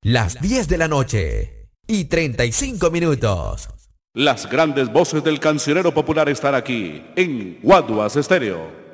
las 10 de la noche y 35 minutos. Las grandes voces del cancionero popular están aquí en Guaduas Estéreo.